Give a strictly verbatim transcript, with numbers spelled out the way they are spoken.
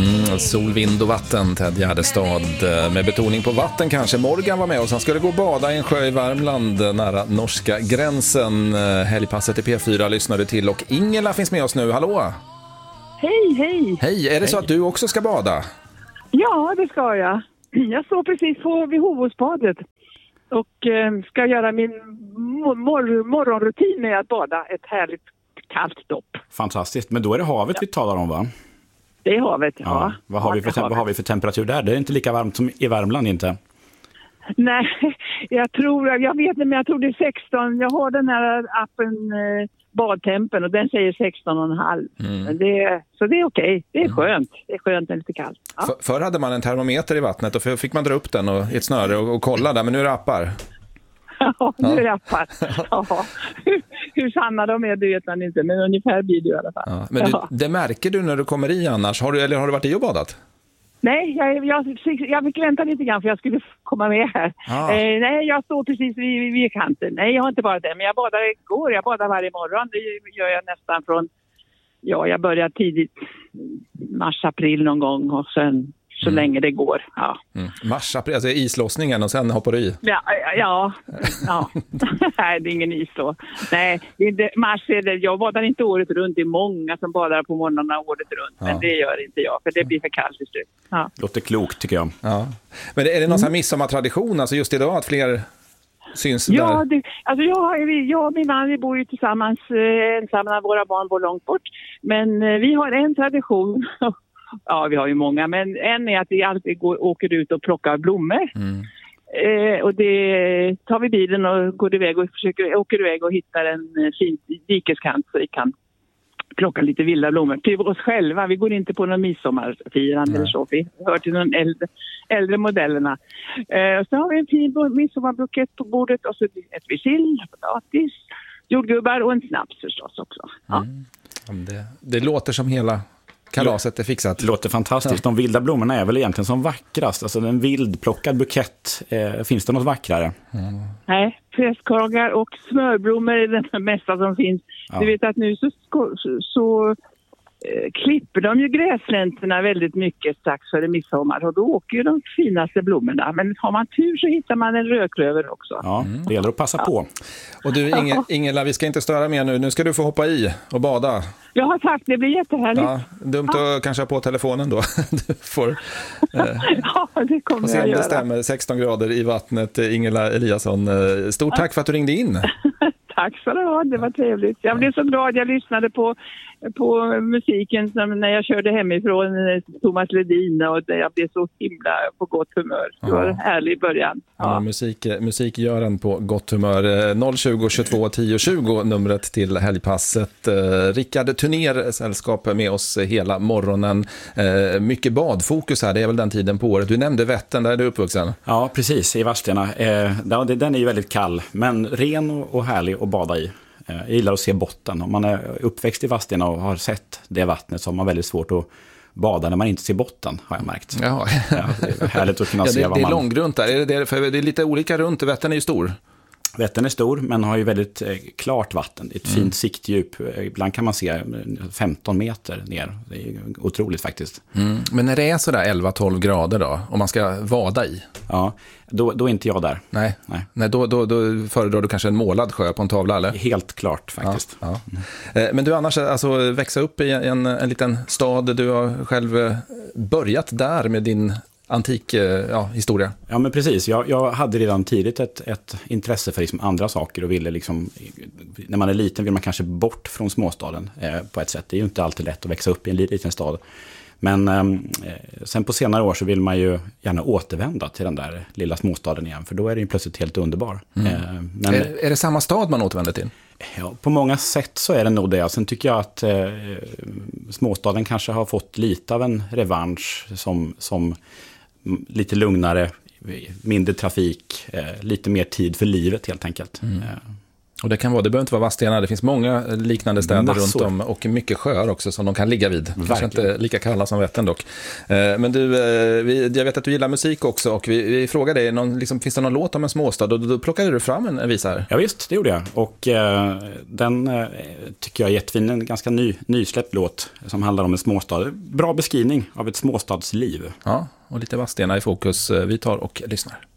Mm, sol, vind och vatten, Ted Gärdestad. Med betoning på vatten kanske. Morgan var med oss. Han skulle gå och bada i en sjö i Värmland nära norska gränsen. Helgpasset i P fyra lyssnade till och Ingela finns med oss nu. Hallå! Hej, hej! Hej, är det så att du också ska bada? Ja, det ska jag. Jag står precis på vid Hovåsbadet och eh, ska göra min mor- morgonrutin med att bada ett härligt kallt dopp. Fantastiskt, men då är det havet ja. vi talar om, va? Det är havet, ja. ja. Vad, har vi för tem- vad har vi för temperatur där? Det är inte lika varmt som i Värmland, inte? Nej, jag tror, jag vet inte, men jag tror det är sexton. Jag har den här appen eh, Badtempen och den säger sexton komma fem. Mm. Det, så det är okej, det är skönt. Det är skönt när det är lite kallt. Ja. För, förr hade man en termometer i vattnet och för fick man dra upp den och, i ett snöre och, och kolla där, men nu är det appar. Ja, nu är det appar. Ja. Hur, hur sanna de är, det vet man inte, men ungefär blir det i alla fall. Ja, men ja. du, det märker du när du kommer i annars. Har du, eller har du varit i och badat? Nej, jag, jag, jag fick vänta lite grann för jag skulle komma med här. Ah. Eh, nej, jag står precis vid, vid, vid kanten. Nej, jag har inte badat det, men jag badar igår. Jag badar varje morgon. Det gör jag nästan från, ja, jag börjar tidigt mars, april någon gång och sen så mm. länge det går. Ja. Mm. Mars, april, alltså islossningen och sen hoppar du i? Ja, ja, ja. Nej, det är ingen is då. Nej, det är inte, mars är det, jag badar inte året runt. Det är många som badar på morgnarna året runt. Ja. Men det gör inte jag, för det blir för kallt i slut. Ja. Låter klokt, tycker jag. Ja. Men är det någon sån här midsommartradition, alltså just idag, att fler syns där? Ja, det, alltså jag, jag och min man, vi bor ju tillsammans eh, ensamma, våra barn bor långt bort. Men eh, vi har en tradition. Ja, vi har ju många, men en är att vi alltid går, åker ut och plockar blommor. Mm. Eh, och det tar vi bilen och går iväg och försöker, åker iväg och hittar en fin dikeskant så vi kan plocka lite vilda blommor till oss själva. Vi går inte på någon midsommarfirande eller så. Vi hör till de äldre, äldre modellerna. Eh, så har vi en fin midsommarbukett på bordet och så ett visill, potatis, jordgubbar och en snaps förstås också. Ja. Mm. Det, det låter som hela kalaset är fixat. Det låter fantastiskt. De vilda blommorna är väl egentligen som vackrast. Alltså en vildplockad bukett. Eh, finns det något vackrare? Mm. Nej, prästkragar och smörblommor är det mesta som finns. Ja. Du vet att nu så, så, så eh, klipper de ju gräslänterna väldigt mycket strax före midsommar. Och då åker ju de finaste blommorna. Men har man tur så hittar man en rödklöver också. Ja, det gäller att passa ja. på. Och du Inge, Ingela, vi ska inte störa mer nu. Nu ska du få hoppa i och bada. Jag har sagt, det blir jättehärligt. Ja, dumt ja. att kanske ha på telefonen då. Du får, eh, ja, det kommer jag jag göra. Det stämmer, sexton grader i vattnet. Ingela Eliasson, stort tack för att du ringde in. Tack så du ha, det var trevligt. Jag blev så glad, jag lyssnade på, på musiken som när jag körde hemifrån Thomas Ledin och jag blev så himla på gott humör. Det var en härlig början. Ja. Ja, musik, musik gör en på gott humör. noll tjugo, tjugotvå, tio, tjugo numret till helgpasset. Rickard Turner sällskap med oss hela morgonen. Mycket badfokus här, det är väl den tiden på året. Du nämnde Vättern, där är du uppvuxen. Ja, precis, i Vadstena. Den är ju väldigt kall, men ren och härlig att bada i. Jag gillar att se botten. Om man är uppväxt i Vadstena och har sett det vattnet så har man väldigt svårt att bada när man inte ser botten, har jag märkt. Ja. Ja, det är härligt att kunna ja, det, se vad det man... Det är långgrunt där. Är det, det, för det är lite olika runt. Vättern är ju stor. Vättern är stor men har ju väldigt eh, klart vatten. Ett mm. fint siktdjup. Ibland kan man se femton meter ner. Det är otroligt faktiskt. Mm. Men när det är sådär elva tolv grader då, om man ska vada i? Ja, då, då är inte jag där. Nej, Nej. Nej då, då, då föredrar du kanske en målad sjö på en tavla, eller? Helt klart faktiskt. Ja, ja. Mm. Men du annars, alltså växa upp i en, en liten stad, du har själv börjat där med din antik ja, historia. Ja, men precis. Jag, jag hade redan tidigt ett, ett intresse för liksom andra saker och ville liksom, när man är liten vill man kanske bort från småstaden eh, på ett sätt. Det är ju inte alltid lätt att växa upp i en liten stad. Men eh, sen på senare år så vill man ju gärna återvända till den där lilla småstaden igen, för då är det ju plötsligt helt underbar. Mm. Eh, men, är, är det samma stad man återvänder till? Ja, på många sätt så är det nog det. Sen tycker jag att eh, småstaden kanske har fått lite av en revansch som, som lite lugnare, mindre trafik, eh, lite mer tid för livet helt enkelt. Mm. Och det kan vara, det behöver inte vara Vadstena, det finns många liknande städer Massor. runt om och mycket sjöar också som de kan ligga vid. Kanske Verkligen. inte lika kalla som Vättern dock. Eh, Men du, eh, vi, jag vet att du gillar musik också och vi, vi frågade dig, någon, liksom, finns det någon låt om en småstad? Och då, då plockade du fram en, en visa här. Ja visst, det gjorde jag. Och eh, den eh, tycker jag är jättefin. En ganska ny, nysläppt låt som handlar om en småstad. Bra beskrivning av ett småstadsliv. Ja, och lite Vadstena i fokus. Vi tar och lyssnar.